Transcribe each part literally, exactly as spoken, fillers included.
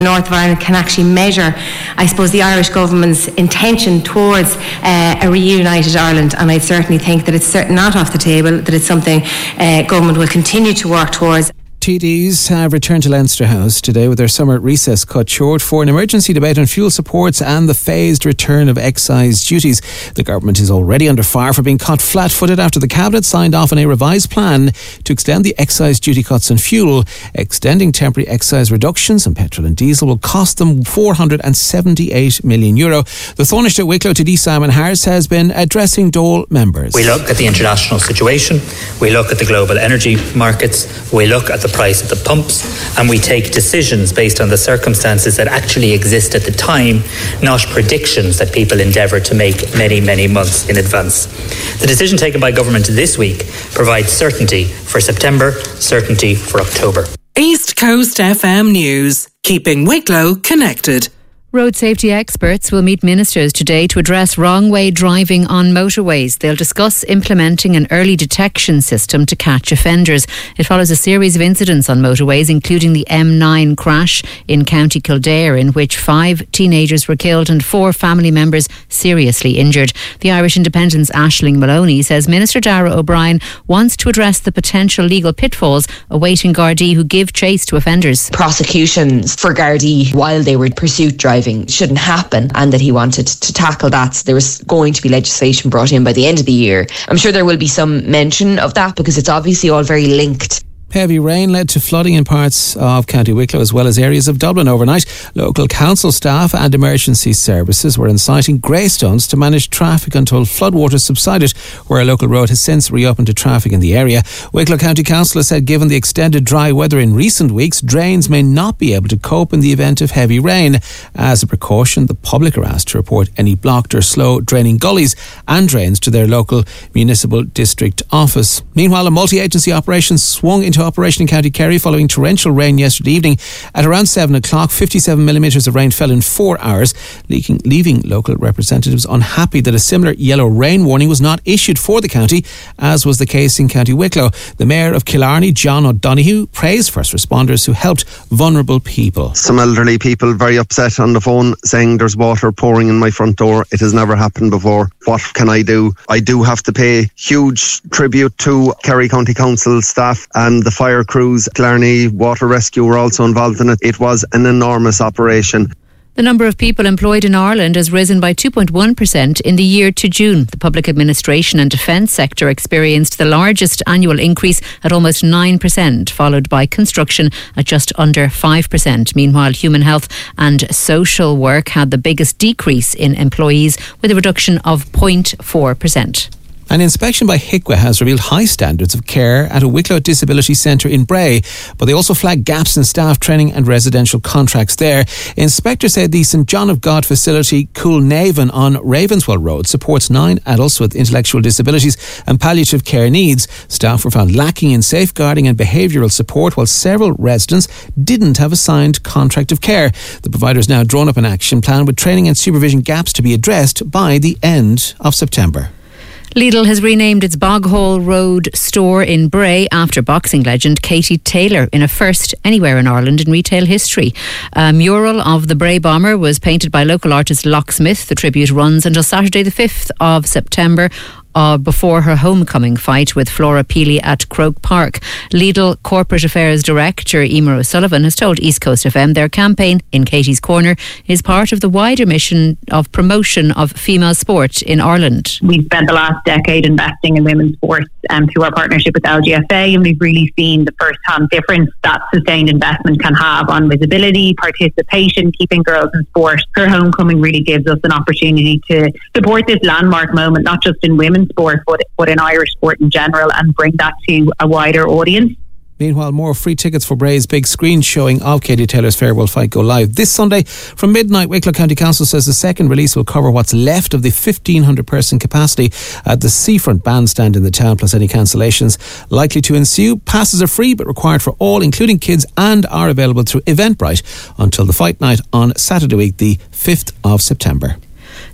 North of Ireland can actually measure, I suppose, the Irish government's intention towards uh, a reunited Ireland, and I certainly think that it's certain not off the table, that it's something uh, government will continue to work towards. T Ds have returned to Leinster House today with their summer recess cut short for an emergency debate on fuel supports and the phased return of excise duties. The government is already under fire for being caught flat-footed after the Cabinet signed off on a revised plan to extend the excise duty cuts on fuel. Extending temporary excise reductions on petrol and diesel will cost them four hundred seventy-eight million euro. The Taoiseach Wicklow T D Simon Harris has been addressing Dole members. We look at the international situation, we look at the global energy markets, we look at the price of the pumps, and we take decisions based on the circumstances that actually exist at the time, not predictions that people endeavour to make many, many months in advance. The decision taken by government this week provides certainty for September, certainty for October. East Coast F M News, keeping Wicklow connected. Road safety experts will meet ministers today to address wrong-way driving on motorways. They'll discuss implementing an early detection system to catch offenders. It follows a series of incidents on motorways, including the M nine crash in County Kildare, in which five teenagers were killed and four family members seriously injured. The Irish Independent's Aisling Maloney says Minister Darragh O'Brien wants to address the potential legal pitfalls awaiting Gardaí who give chase to offenders. Prosecutions for Gardaí while they were pursuit driving shouldn't happen, and that he wanted to tackle that. So there was going to be legislation brought in by the end of the year. I'm sure there will be some mention of that because it's obviously all very linked. Heavy rain led to flooding in parts of County Wicklow as well as areas of Dublin overnight. Local council staff and emergency services were inciting Greystones to manage traffic until floodwaters subsided, where a local road has since reopened to traffic in the area. Wicklow County Council has said given the extended dry weather in recent weeks, drains may not be able to cope in the event of heavy rain. As a precaution, the public are asked to report any blocked or slow draining gullies and drains to their local municipal district office. Meanwhile, a multi-agency operation swung into operation in County Kerry following torrential rain yesterday evening. At around seven o'clock, fifty-seven millimetres of rain fell in four hours, leaking, leaving local representatives unhappy that a similar yellow rain warning was not issued for the county, as was the case in County Wicklow. The Mayor of Killarney, John O'Donoghue, praised first responders who helped vulnerable people. Some elderly people very upset on the phone saying there's water pouring in my front door. It has never happened before. What can I do? I do have to pay huge tribute to Kerry County Council staff and the fire crews. Killarney Water Rescue were also involved in it. It was an enormous operation. The number of people employed in Ireland has risen by two point one percent in the year to June. The public administration and defence sector experienced the largest annual increase at almost nine percent, followed by construction at just under five percent. Meanwhile, human health and social work had the biggest decrease in employees, with a reduction of zero point four percent. An inspection by H I C W A has revealed high standards of care at a Wicklow Disability Centre in Bray, but they also flagged gaps in staff training and residential contracts there. Inspectors said the St John of God facility Coolnaven on Ravenswell Road supports nine adults with intellectual disabilities and palliative care needs. Staff were found lacking in safeguarding and behavioural support, while several residents didn't have a signed contract of care. The provider has now drawn up an action plan with training and supervision gaps to be addressed by the end of September. Lidl has renamed its Boghall Road store in Bray after boxing legend Katie Taylor, in a first anywhere in Ireland in retail history. A mural of the Bray bomber was painted by local artist Locksmith. The tribute runs until Saturday the fifth of September. Uh, before her homecoming fight with Flora Peely at Croke Park. Lidl Corporate Affairs Director Emer O'Sullivan has told East Coast F M their campaign, In Katie's Corner, is part of the wider mission of promotion of female sport in Ireland. We've spent the last decade investing in women's sports um, through our partnership with L G F A, and we've really seen the first-hand difference that sustained investment can have on visibility, participation, keeping girls in sport. Her homecoming really gives us an opportunity to support this landmark moment, not just in women's sport, but, but in Irish sport in general, and bring that to a wider audience. Meanwhile, more free tickets for Bray's big screen showing of Katie Taylor's Farewell Fight go live this Sunday from midnight. Wicklow County Council says the second release will cover what's left of the fifteen hundred person capacity at the Seafront Bandstand in the town, plus any cancellations likely to ensue. Passes are free but required for all, including kids, and are available through Eventbrite until the fight night on Saturday week, the fifth of September.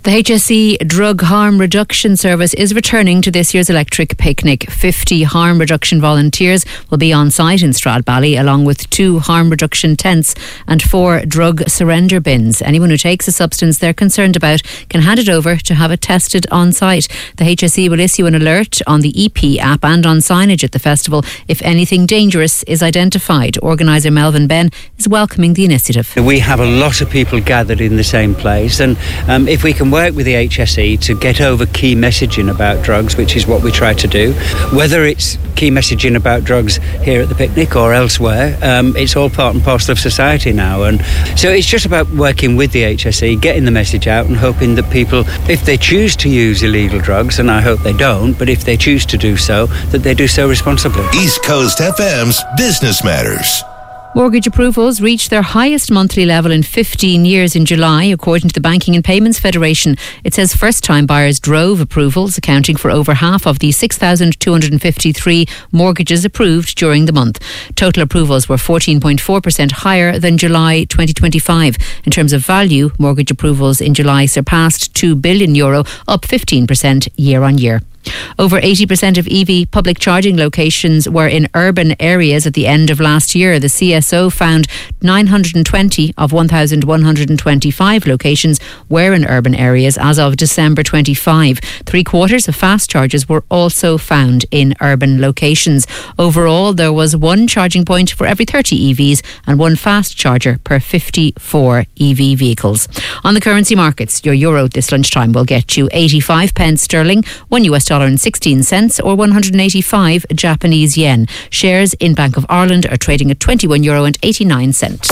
The H S E Drug Harm Reduction Service is returning to this year's electric picnic. fifty harm reduction volunteers will be on site in Stradbally, along with two harm reduction tents and four drug surrender bins. Anyone who takes a substance they're concerned about can hand it over to have it tested on site. The H S E will issue an alert on the E P app and on signage at the festival if anything dangerous is identified. Organiser Melvin Ben is welcoming the initiative. We have a lot of people gathered in the same place, and um, if we can work with the H S E to get over key messaging about drugs, which is what we try to do, whether it's key messaging about drugs here at the picnic or elsewhere, um, it's all part and parcel of society now. And so it's just about working with the H S E, getting the message out and hoping that people, if they choose to use illegal drugs, and I hope they don't, but if they choose to do so, that they do so responsibly. East Coast F M's Business Matters. Mortgage approvals reached their highest monthly level in fifteen years in July, according to the Banking and Payments Federation. It says first-time buyers drove approvals, accounting for over half of the six thousand two hundred fifty-three mortgages approved during the month. Total approvals were fourteen point four percent higher than July twenty twenty-five. In terms of value, mortgage approvals in July surpassed two billion euro, up fifteen percent year on year. Over eighty percent of E V public charging locations were in urban areas at the end of last year. The C S O found nine hundred twenty of one thousand one hundred twenty-five locations were in urban areas as of December twenty-fifth. Three quarters of fast chargers were also found in urban locations. Overall, there was one charging point for every thirty E Vs and one fast charger per fifty-four E V vehicles. On the currency markets, your euro this lunchtime will get you eighty-five pence sterling, one U S dollar and sixteen cents, or one hundred eighty-five Japanese yen. Shares in Bank of Ireland are trading at twenty-one euro and eighty-nine cents.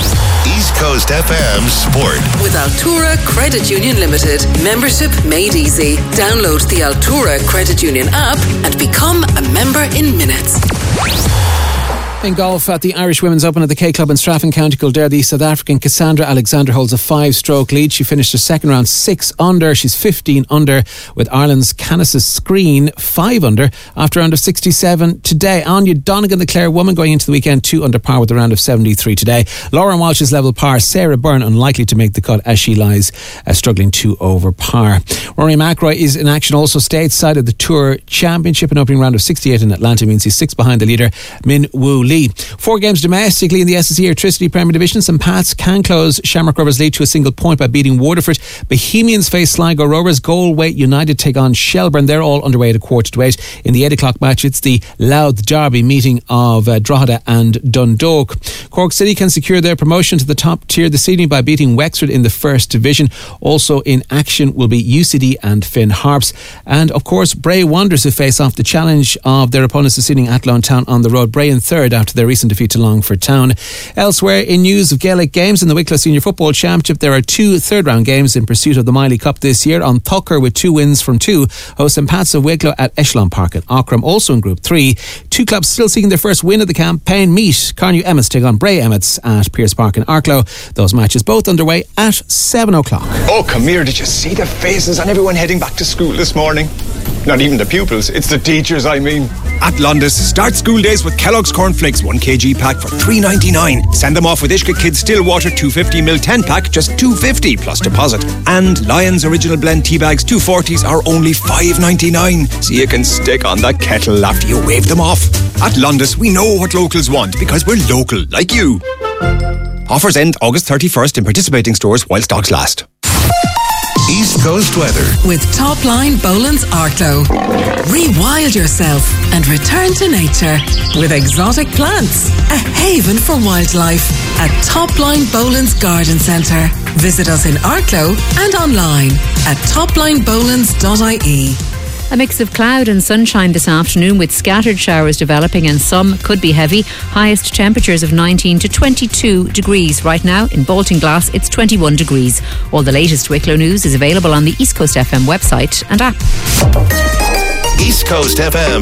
East Coast F M Sport. With Altura Credit Union Limited. Membership made easy. Download the Altura Credit Union app and become a member in minutes. In golf at the Irish Women's Open at the K Club in Strafford, County Kildare, the South African Cassandra Alexander holds a five-stroke lead. She finished her second round six under. She's fifteen under, with Ireland's Candice Screen five under after a round of sixty-seven today. Anya Donegan, the Clare woman, going into the weekend two under par with a round of seventy-three today. Lauren Walsh's level par. Sarah Byrne unlikely to make the cut as she lies uh, struggling two over par. Rory McIlroy is in action also stateside at the Tour Championship. An opening round of sixty-eight in Atlanta means he's six behind the leader Min Woo Lee. Four games domestically in the S S E Electricity Premier Division. St Pat's can close Shamrock Rovers' lead to a single point by beating Waterford. Bohemians face Sligo Rovers. Galway United take on Shelburne. They're all underway at a quarter to eight. In the eight o'clock match, it's the Louth Derby meeting of uh, Drogheda and Dundalk. Cork City can secure their promotion to the top tier this evening by beating Wexford in the first division. Also in action will be U C D and Finn Harps. And of course, Bray Wanderers, who face off the challenge of their opponents this evening at Athlone Town on the road. Bray in third after their recent defeat to Longford Town. Elsewhere, in news of Gaelic games in the Wicklow Senior Football Championship, there are two third round games in pursuit of the Miley Cup this year. On Tucker, with two wins from two, host St Pat's of Wicklow at Echelon Park in Aughrim. Also in Group three, two clubs still seeking their first win of the campaign meet. Carnew Emmets take on Bray Emmets at Pierce Park in Arklow. Those matches both underway at seven o'clock. Oh, come here, did you see the faces on everyone heading back to school this morning? Not even the pupils, it's the teachers, I mean. At Londis, start school days with Kellogg's Cornflakes one kilogram pack for three ninety-nine. Send them off with Ishka Kids Stillwater two fifty milliliter ten pack, just two fifty plus deposit. And Lion's Original Blend tea bags two forties are only five ninety-nine. So you can stick on the kettle after you wave them off. At Londis, we know what locals want because we're local, like you. Offers end August thirty-first in participating stores while stocks last. East Coast weather. With Topline Boland's Arklow. Rewild yourself and return to nature with exotic plants. A haven for wildlife at Topline Boland's Garden Centre. Visit us in Arklow and online at topline bolands dot I E. A mix of cloud and sunshine this afternoon, with scattered showers developing and some could be heavy. Highest temperatures of nineteen to twenty-two degrees. Right now in Baltinglass it's twenty-one degrees. All the latest Wicklow news is available on the East Coast F M website and app. East Coast F M.